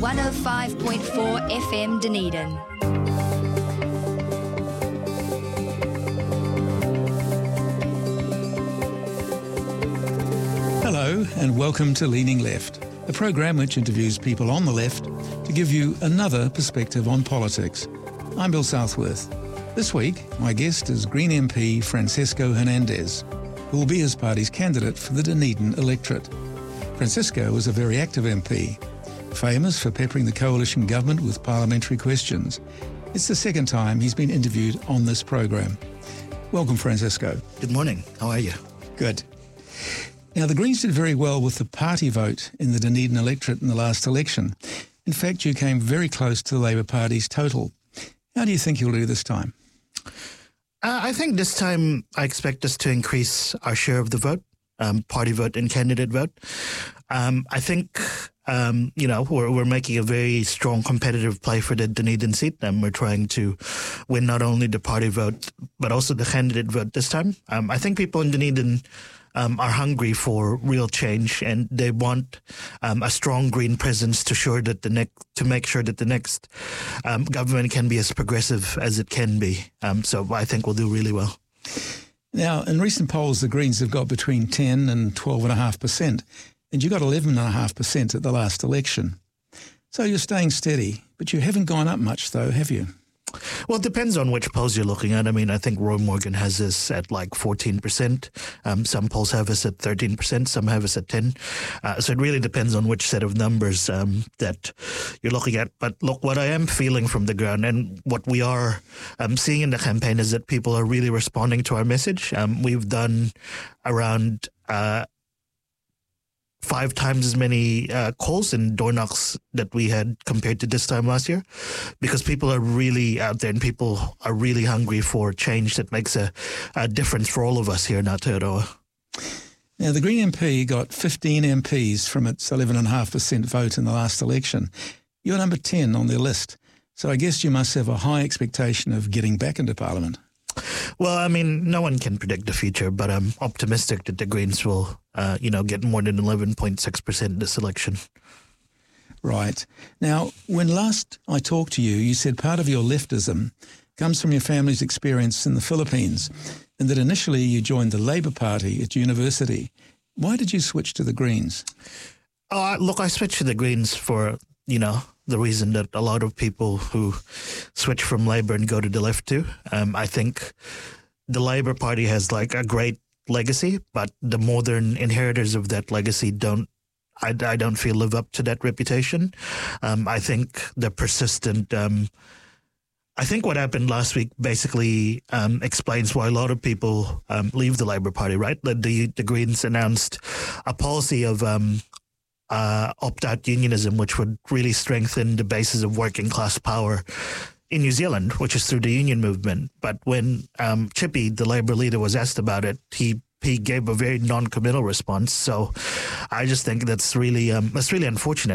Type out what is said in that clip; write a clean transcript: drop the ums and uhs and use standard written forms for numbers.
105.4 FM Dunedin. Hello and welcome to Leaning Left, a program which interviews people on the left to give you another perspective on politics. I'm Bill Southworth. This week, my guest is Green MP Francisco Hernandez, who will be his party's candidate for the Dunedin electorate. Francisco is a very active MP, famous for peppering the coalition government with parliamentary questions. It's the second time he's been interviewed on this program. Welcome, Francisco. Good morning. How are you? Good. Now, the Greens did very well with the party vote in the Dunedin electorate in the last election. In fact, you came very close to the Labour Party's total. How do you think you'll do this time? I think this time I expect us to increase our share of the vote, party vote and candidate vote. I think, we're making a very strong competitive play for the Dunedin seat, and we're trying to win not only the party vote, but also the candidate vote this time. I think people in Dunedin are hungry for real change, and they want a strong Green presence to make sure that the next government can be as progressive as it can be. So I think we'll do really well. Now, in recent polls, the Greens have got between 10 and 12.5%, and you got 11.5% at the last election. So you're staying steady, but you haven't gone up much though, have you? Well, it depends on which polls you're looking at. I mean, I think Roy Morgan has us at like 14%. Some polls have us at 13%. Some have us at 10%. So it really depends on which set of numbers that you're looking at. But look, what I am feeling from the ground and what we are seeing in the campaign is that people are really responding to our message. We've done around 5 times as many calls and door knocks that we had compared to this time last year, because people are really out there and people are really hungry for change that makes a difference for all of us here in Aotearoa. Now, the Green MP got 15 MPs from its 11.5% vote in the last election. You're number 10 on their list, so I guess you must have a high expectation of getting back into Parliament. Well, I mean, no one can predict the future, but I'm optimistic that the Greens will, get more than 11.6% this election. Right. Now, when last I talked to you, you said part of your leftism comes from your family's experience in the Philippines, and that initially you joined the Labour Party at university. Why did you switch to the Greens? Look, I switched to the Greens for, the reason that a lot of people who switch from Labour and go to the left too. I think the Labour Party has like a great legacy, but the modern inheritors of that legacy I don't feel live up to that reputation. I think the persistent, I think what happened last week basically explains why a lot of people leave the Labour Party, right? The Greens announced a policy of opt-out unionism, which would really strengthen the basis of working class power in New Zealand, which is through the union movement. But when Chippy, the Labour leader, was asked about it, he gave a very non-committal response. So I just think that's really unfortunate.